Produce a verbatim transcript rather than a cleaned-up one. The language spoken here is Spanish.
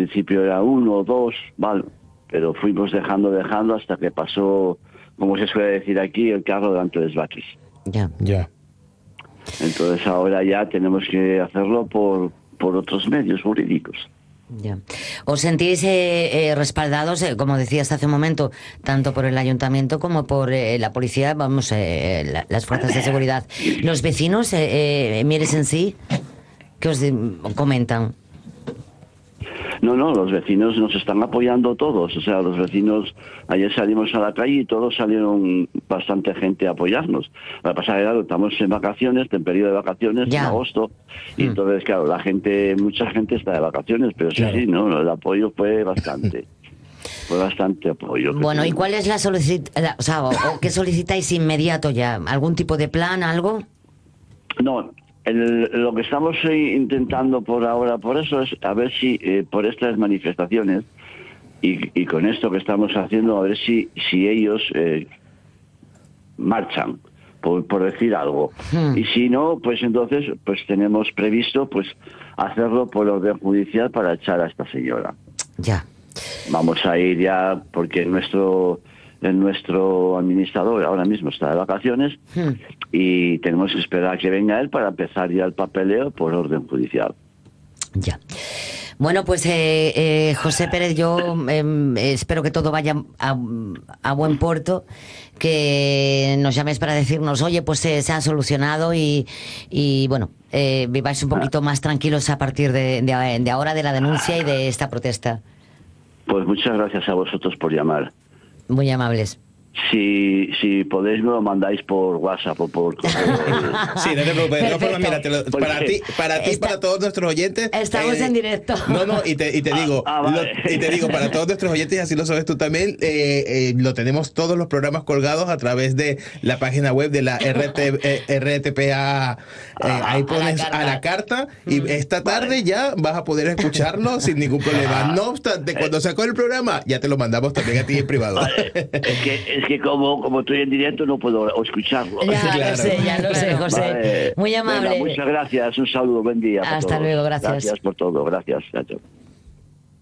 principio era uno o dos, vale, pero fuimos dejando, dejando hasta que pasó, como se suele decir aquí, el carro delante de los vaquis. Ya, Ya. Entonces ahora ya tenemos que hacerlo por, por otros medios jurídicos. ya. ¿Os sentís eh, eh, respaldados, eh, como decías hace un momento, tanto por el ayuntamiento como por eh, la policía, vamos, eh, la, las fuerzas de seguridad? ¿Los vecinos, eh, eh, Mieres en sí, qué os di- comentan? No, no, los vecinos nos están apoyando todos. O sea, los vecinos, ayer salimos a la calle y todos salieron bastante gente a apoyarnos. La pasada era, estamos en vacaciones, en periodo de vacaciones, Ya. en agosto, y Mm. entonces, claro, la gente, mucha gente está de vacaciones, pero sí, Claro. sí, no, el apoyo fue bastante. Fue bastante apoyo. que Bueno, ¿y tuvimos. cuál es la solicitación? O sea, o, o ¿qué solicitáis inmediato ya? ¿Algún tipo de plan, algo? No, el- lo que estamos eh, intentando por ahora, por eso es a ver si eh, por estas manifestaciones y, y con esto que estamos haciendo, a ver si, si ellos eh, marchan, por, por decir algo. Hmm. Y si no, pues entonces pues tenemos previsto pues hacerlo por orden judicial para echar a esta señora. Ya. Vamos a ir ya porque nuestro el nuestro administrador ahora mismo está de vacaciones Hmm. y tenemos que esperar a que venga él para empezar ya el papeleo por orden judicial. Ya. Bueno, pues eh, eh, José Pérez, yo eh, espero que todo vaya a, a buen puerto, que nos llames para decirnos, oye, pues eh, se ha solucionado y, y bueno, eh, viváis un poquito más tranquilos a partir de, de, de ahora de la denuncia y de esta protesta. Pues muchas gracias a vosotros por llamar. Muy amables. Si, si podéis me lo mandáis por WhatsApp o por correo. Sí, no te preocupes. No, Perfecto. pero mira, te lo- ¿Por para qué? ti, para ti, Está- para todos nuestros oyentes. Estamos en directo. No, no, y te, y te digo, ah, vale. lo- y te digo, para todos nuestros oyentes, y así lo sabes tú también, eh, eh, lo tenemos todos los programas colgados a través de la página web de la R T, eh, R T P A. eh, Ah, ahí a la pones carta. a la carta y esta tarde Vale. ya vas a poder escucharlo sin ningún problema. No obstante, cuando sacó el programa, ya te lo mandamos también a ti en privado. Vale. Es que, es que como, como estoy en directo no puedo escucharlo. Ya Claro. lo sé, ya lo sé, José. Vale. Muy amable. Venga, muchas gracias, un saludo, buen día. para Hasta todos. luego, gracias. Gracias por todo, gracias. Chao, chao.